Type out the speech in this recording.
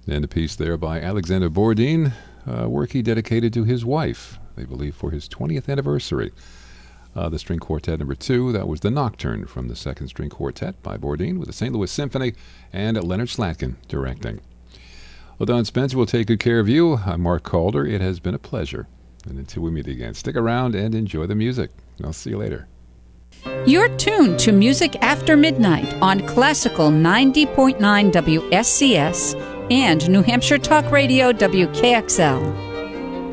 And a piece there by Alexander Bourdin, work he dedicated to his wife, they believe for his 20th anniversary. The String Quartet number 2, that was the Nocturne from the Second String Quartet by Bourdin with the St. Louis Symphony and Leonard Slatkin directing. Well, Don Spencer will take good care of you. I'm Mark Calder. It has been a pleasure. And until we meet again, stick around and enjoy the music. I'll see you later. You're tuned to Music After Midnight on Classical 90.9 WSCS and New Hampshire Talk Radio WKXL.